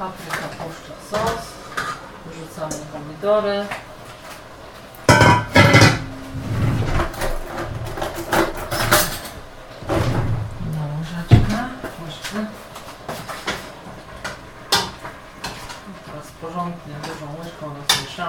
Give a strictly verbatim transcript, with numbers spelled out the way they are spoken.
Papryka puszcza sos. Wrzucamy pomidory. Na łyżeczkę. Łyżkę. Teraz porządnie dużą łyżką rozmieszamy.